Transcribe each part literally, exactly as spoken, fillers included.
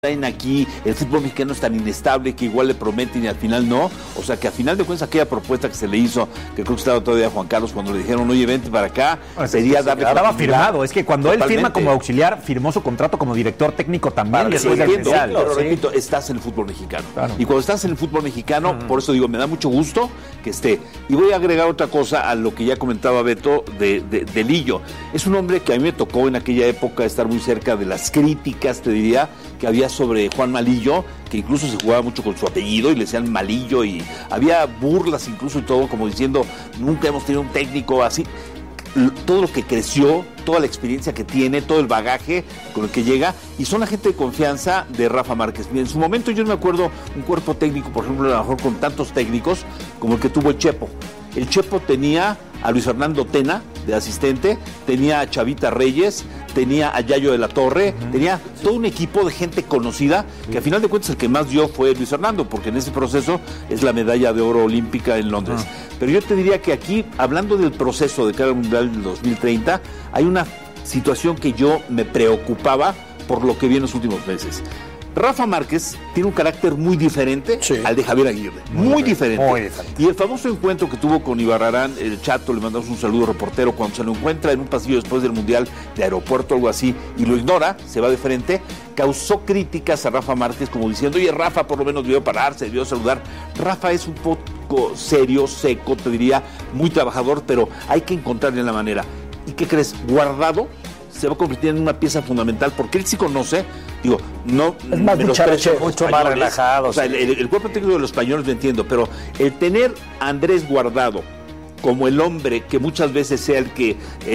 traen aquí, el fútbol mexicano es tan inestable que igual le prometen y al final no, o sea que al final de cuentas aquella propuesta que se le hizo, que creo que estaba todavía Juan Carlos cuando le dijeron, oye, vente para acá, no, sería sí, darle... Estaba firmado, es que cuando Totalmente. Él firma como auxiliar, firmó su contrato como director técnico también, Vale, después sí, del entiendo, Mundial. pero Sí. repito, estás en el fútbol mexicano. Claro. Y cuando estás en el fútbol mexicano, uh-huh. por eso digo, me da mucho gusto que esté. Y voy a agregar otra cosa a lo que ya comentaba Beto de, de, de Lillo. Es un hombre que a mí me tocó en aquella época estar muy cerca de las críticas, te diría, que había sobre Juan Malillo, que incluso se jugaba mucho con su apellido y le decían Malillo y había burlas incluso y todo, como diciendo, nunca hemos tenido un técnico así. Todo lo que creció, toda la experiencia que tiene, todo el bagaje con el que llega, y son la gente de confianza de Rafa Márquez. En su momento yo no me acuerdo un cuerpo técnico, por ejemplo, a lo mejor con tantos técnicos como el que tuvo el Chepo. El Chepo tenía a Luis Fernando Tena de asistente, tenía a Chavita Reyes, tenía a Yayo de la Torre, uh-huh. tenía todo un equipo de gente conocida, que al final de cuentas el que más dio fue Luis Fernando, porque en ese proceso es la medalla de oro olímpica en Londres. Uh-huh. Pero yo te diría que aquí, hablando del proceso de cara al Mundial del dos mil treinta, hay una situación que yo me preocupaba por lo que vi en los últimos meses. Rafa Márquez tiene un carácter muy diferente sí. al de Javier Aguirre, muy, muy diferente. Muy diferente. Y el famoso encuentro que tuvo con Ibarrarán, el Chato, le mandamos un saludo reportero, cuando se lo encuentra en un pasillo después del Mundial de aeropuerto, algo así, y lo ignora, se va de frente, causó críticas a Rafa Márquez como diciendo, oye, Rafa por lo menos debió pararse, debió saludar. Rafa es un poco serio, seco, te diría, muy trabajador, pero hay que encontrarle la manera. ¿Y qué crees? Guardado se va a convertir en una pieza fundamental, porque él sí conoce, digo, no... Es más muchacho, mucho más relajado. O sea, el, el, el cuerpo técnico de los españoles lo entiendo, pero el tener a Andrés Guardado como el hombre que muchas veces sea el que eh,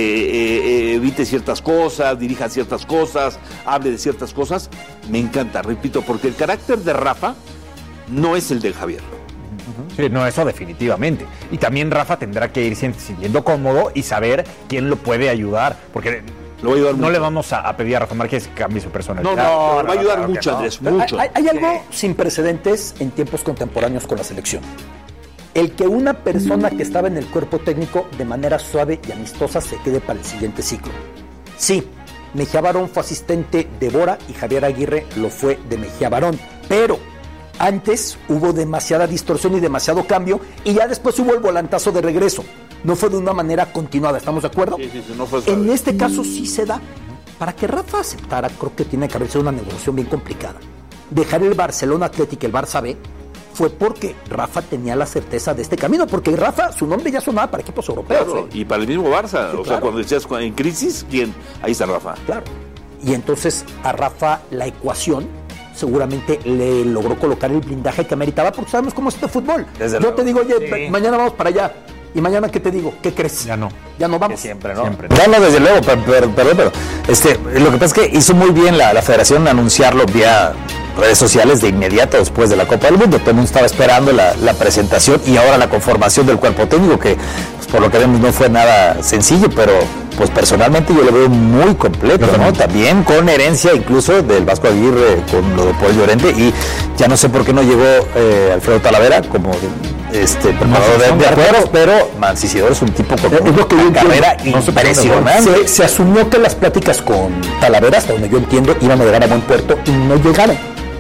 eh, evite ciertas cosas, dirija ciertas cosas, hable de ciertas cosas, me encanta, repito, porque el carácter de Rafa no es el de Javier. Sí, no, eso definitivamente. Y también Rafa tendrá que ir sintiendo cómodo y saber quién lo puede ayudar, porque... Lo va a ayudar no mucho. le vamos a, a pedir a Rafa Márquez que cambie su personalidad. No, no, no, no va a ayudar claro mucho, no. Andrés, mucho. Hay, hay algo sí. sin precedentes en tiempos contemporáneos con la selección. El que una persona que estaba en el cuerpo técnico de manera suave y amistosa se quede para el siguiente ciclo. Sí, Mejía Barón fue asistente de Bora y Javier Aguirre lo fue de Mejía Barón, pero antes hubo demasiada distorsión y demasiado cambio y ya después hubo el volantazo de regreso. No fue de una manera continuada, ¿estamos de acuerdo? Sí, sí, sí, no fue en este caso sí se da. Para que Rafa aceptara, creo que tiene que haber sido una negociación bien complicada. Dejar el Barcelona Athletic, el Barça B, fue porque Rafa tenía la certeza de este camino, porque Rafa, su nombre ya sonaba para equipos europeos. Claro, ¿eh? Y para el mismo Barça, sí, o claro. sea, cuando decías en crisis, ¿quién? Ahí está Rafa. Claro. Y entonces a Rafa la ecuación seguramente le logró colocar el blindaje que meritaba, porque sabemos cómo es este fútbol. Desde Yo luego. te digo, oye, sí. mañana vamos para allá. ¿Y mañana qué te digo? ¿Qué crees? Ya no. Ya no vamos. Que siempre, ¿no? Siempre. No, no, desde luego, pero, pero, pero, pero este, lo que pasa es que hizo muy bien la, la federación anunciarlo vía redes sociales de inmediato después de la Copa del Mundo. Todo el mundo estaba esperando la, la presentación y ahora la conformación del cuerpo técnico, que pues, por lo que vemos no fue nada sencillo, pero pues personalmente yo lo veo muy completo, ¿no? También con herencia incluso del Vasco Aguirre con lo de Paul Llorente, y ya no sé por qué no llegó eh, Alfredo Talavera como este preparador de, de arqueros, pero Mancisidor es un tipo con es lo que una yo carrera no impresionante. Se, se asumió que las pláticas con Talavera, hasta donde yo entiendo, iban a llegar a buen puerto y no llegaron.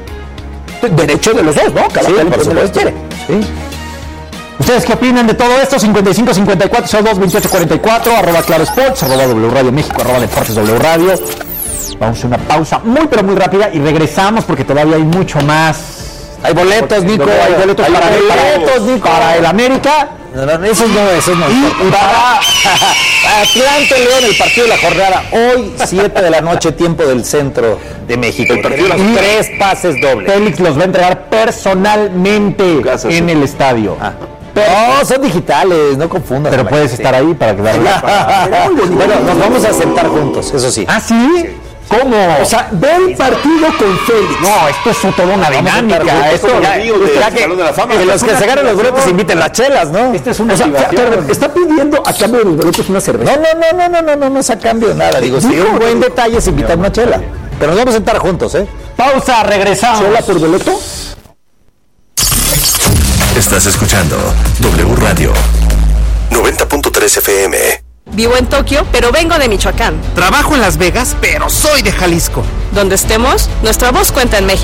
Derecho de los dos, ¿no? Cada sí, cual por lo quiere. Sí. ¿Ustedes qué opinan de todo esto? cincuenta y cinco cincuenta y cuatro cero dos veintiocho cuarenta y cuatro, arroba Claro Sports, arroba W Radio México, arroba Deportes W Radio. Vamos a una pausa muy pero muy rápida y regresamos porque todavía hay mucho más. Hay boletos, Nico, hay boletos hay para, boletos, para, Nico. para el América. No, no, esos no, esos no. Y para Atlante León, el partido de la jornada. Hoy, siete de la noche, tiempo del centro de México. El partido y tres pases dobles. Félix los va a entregar personalmente Gracias, en sí. el estadio. Ah. No, son digitales, no confundas. Pero puedes estar ahí para que vean. Bueno, nos vamos a sentar juntos, eso sí. ¿Ah, sí? sí. ¿Cómo? O sea, ve el partido con Félix. No, esto es toda una dinámica. Esto ya, ya que, de la fama. Que los que se ganen los boletos inviten las chelas, ¿no? Esta es una o sea, activación. está pidiendo a cambio de los boletos una cerveza. No, no, no, no, no, no, no, no es a cambio de nada. Digo, si un buen detalle es invitar una chela. Pero nos vamos a sentar juntos, ¿eh? Pausa, regresamos. ¿Chela por boleto? Estás escuchando W Radio noventa punto tres F M. Vivo en Tokio, pero vengo de Michoacán. Trabajo en Las Vegas, pero soy de Jalisco. Donde estemos, nuestra voz cuenta en México.